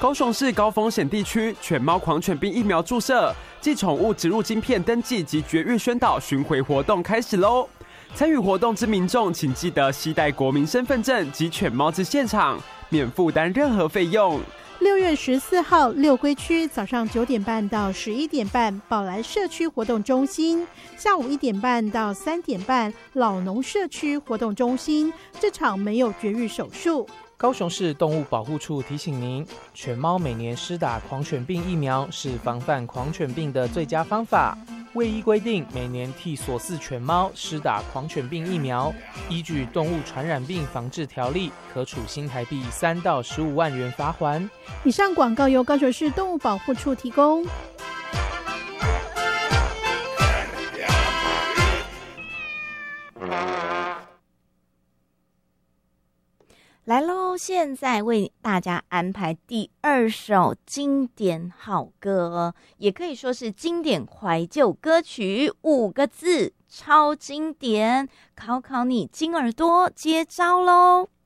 高雄市高风险地区犬猫狂犬病疫苗注射暨宠物植入晶片登记及绝育宣导巡回活动开始喽！参与活动之民众，请记得携带国民身份证及犬猫至现场，免负担任何费用。 6月14号，六龟区早上9点半到11点半，宝来社区活动中心；下午1点半到3点半，老农社区活动中心。这场没有绝育手术。 高雄市动物保护处提醒您，犬猫每年施打狂犬病疫苗是防范狂犬病的最佳方法。卫医规定，每年替所饲犬猫施打狂犬病疫苗，依据《动物传染病防治条例》，可处新台币3到15万元罚锾。 以上广告由高雄市动物保护处提供。 来喽！现在为大家安排第2首经典好歌，也可以说是经典怀旧歌曲，5个字，超经典。考考你金耳朵，接招喽！